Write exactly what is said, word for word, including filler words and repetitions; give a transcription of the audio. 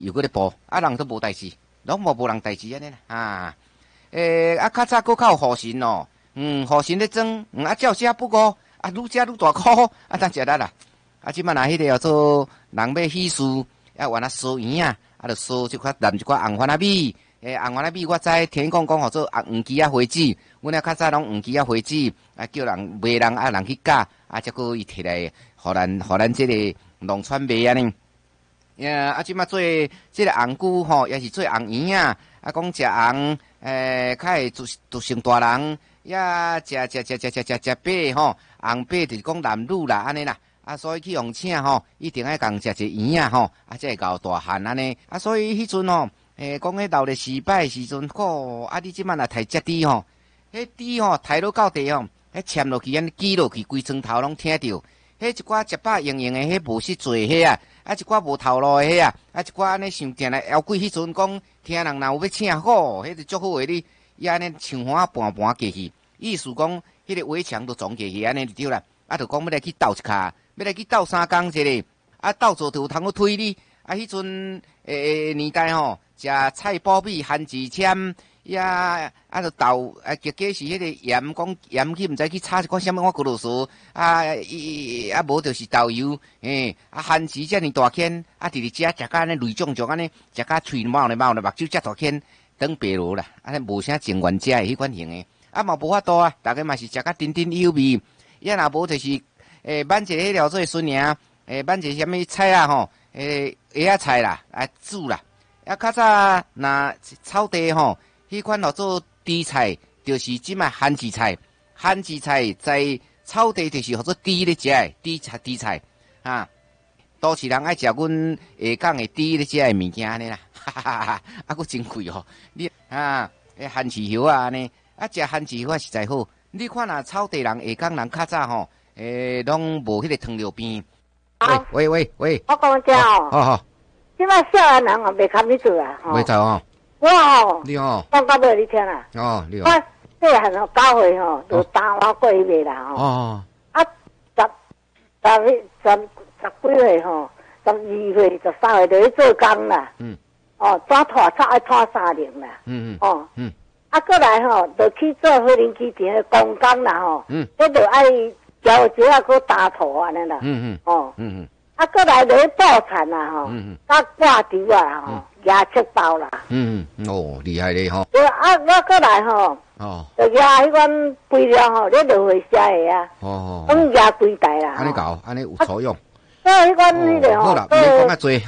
又搁咧播，啊人都无代志，拢无无人代志安尼啦，啊，诶、欸、啊较早搁较有护神哦，嗯，护神咧装，嗯啊照食不过，啊愈食愈大箍，啊当食力啦，啊即摆若迄个叫做人要喜事，啊原来烧圆啊，啊着烧即块淋一块红番仔米。诶，红丸仔米我知，听讲讲号做黄鸡仔花枝，阮遐较早拢黄鸡仔花枝，啊叫人卖人啊人去教，啊则个伊摕来，互咱互咱即个农村卖安尼。呀，啊即马做即个红菇吼，也是做红圆啊，啊讲食红，诶，较会做做成大人，呀食食食食食食食饱吼，红饱就是讲男女啦安尼啦。啊，所以去用请吼，一定爱共食一圆啊吼，啊才会搞大汉安尼。啊，所以迄阵吼。诶，讲迄闹热失败时阵，吼，啊，你即摆若抬只猪吼，迄猪吼抬落到地吼，迄潜落去，安尼挤落去，规床头拢听着。迄一寡食饱盈盈诶，迄无识做迄啊，啊一寡无头路诶迄啊，啊一寡安尼想定来妖怪迄阵讲，听人若有要请好，迄就足好诶你，伊安尼像花盘盘过去，意思讲，迄个围墙都撞过去，安尼就对啦。啊，就讲要来去斗一骹，要来去斗三工一个，啊斗做就有通去推你。啊，迄阵诶年代吼。食菜脯米、番薯签，呀，啊，着豆，啊，结果是迄个盐，讲盐去，毋知去炒一款什么我咕噜素，啊，伊啊，无就是豆油，诶，啊，番薯遮尔大片，啊，直直食，食甲安尼泪肿肿安尼，食甲喙冒咧冒咧，目睭遮大片，长白落啦，安尼无啥情愿食诶迄款型诶，啊，嘛无法度啊，逐个嘛是食甲甜甜有味，呀，若无就是诶，焖一个迄条做笋尔，诶，焖一个什么菜啊吼，诶，叶仔菜啦，啊，煮啦。啊，较早若草地吼，迄款叫做猪菜，就是即卖番薯菜。番薯菜在草地就是叫做猪咧食诶，猪菜猪菜啊。都市人爱食阮下港诶猪咧食诶物件安尼啦，哈哈哈哈！啊，佫真贵吼，你啊，诶番薯叶啊安尼，啊食番薯叶实在好。你看若草地人下港人较早吼，诶，拢无迄个糖尿病。喂喂喂喂， 我讲遮哦， 好好。 即摆少年人哦，袂堪你做啊！ 袂做哦， 我哦， 你哦， 讲到尾你听啊， 哦，你哦， 我细汉哦，九岁吼，就打我过去卖啦吼。 哦， 啊，十十十十几岁吼，十二岁、十三岁就去做工啦。嗯。哦，抓拖擦爱拖三年啦。嗯嗯。哦。嗯。啊，过来吼，就去做飞轮机店的工工啦吼。嗯。迄就爱交钱啊，搁打土安尼啦。嗯嗯。哦。嗯嗯。啊，过来就去报产啦吼，啊挂丢啊吼，牙切包啦。嗯嗯，哦，厉害咧吼。 对啊，我过来吼，哦，就牙迄款肥料吼，你就会写的啊。哦哦。拢牙规袋啦。 安尼搞，安尼有作用。 所以迄款迄个吼， 好啦，别讲啊多。